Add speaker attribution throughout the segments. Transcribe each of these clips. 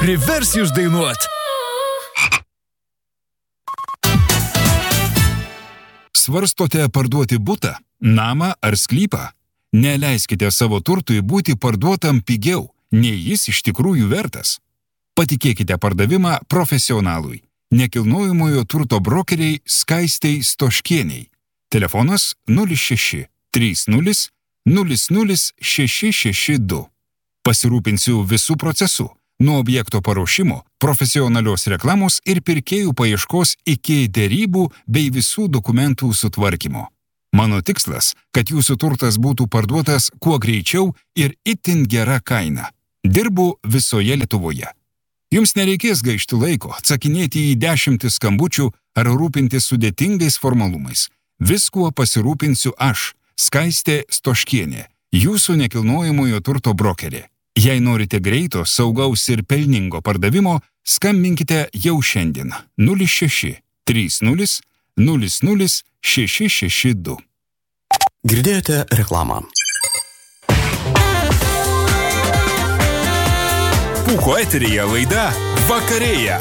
Speaker 1: privers jūs dainuot. Svarstote parduoti butą, namą ar sklypą? Neleiskite savo turtui būti parduotam pigiau, nei jis iš tikrųjų vertas. Patikėkite pardavimą profesionalui, nekilnojamojo turto brokeriai Skaistei Stoškieniai. Telefonas 06 30 00 662. Pasirūpinsiu visų procesų, nuo objekto paruošimo, profesionalios reklamos ir pirkėjų paieškos iki derybų bei visų dokumentų sutvarkymo. Mano tikslas, kad jūsų turtas būtų parduotas kuo greičiau ir itin gera kaina. Dirbu visoje Lietuvoje. Jums nereikės gaišti laiko, atsakinėti į 10 skambučių ar rūpintis sudėtingais formalumais. Viskuo pasirūpinsiu aš, Skaistė Stoškienė, jūsų nekilnojamojo turto brokerė. Jei norite greito, saugaus ir pelningo pardavimo, skambinkite jau šiandien 06 30 00 662.
Speaker 2: Girdėjote reklamą.
Speaker 1: Pūko eteryje laida Vakarėja.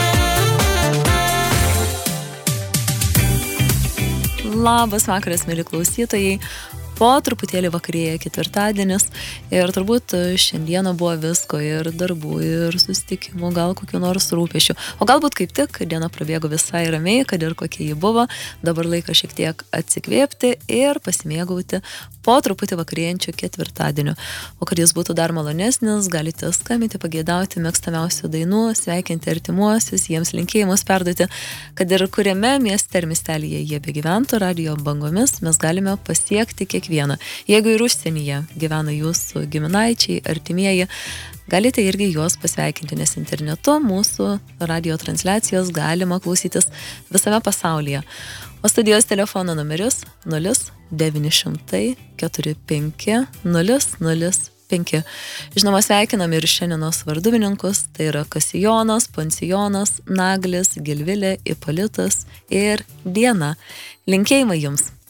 Speaker 3: Labas vakaras, mėly klausytojai. Po truputėlį vakarėja ketvirtadienis ir turbūt šiandieną buvo visko ir darbų, ir susitikimų, gal kokių nors rūpešių. O galbūt kaip tik diena prabėgo visai ramiai, kad ir kokia ji buvo. Dabar laikas šiek tiek atsikvėpti ir pasimėgauti po truputį vakarėjančio ketvirtadienio. O kad jis būtų dar malonesnis, galite skambinti, pageidauti mėgstamiausių dainų, sveikinti artimuosius, jiems linkėjimus perduoti, kad ir kuriame mieste ir miestelyje jie begyventų, radijo bangomis mes galime pasiekti kiekvieną. Jeigu ir užsienyje gyvena jūsų giminaičiai, artimieji, galite irgi juos pasveikinti, nes internetu mūsų radio transliacijos galima klausytis visame pasaulyje. O studijos telefono numeris 0900 45 005. Žinoma, sveikinam ir šiandienos varduvininkus, tai yra Kasijonas, Poncijonas, Naglis, Gilvilė, Ipolitas ir Diena. Linkėjimai jums.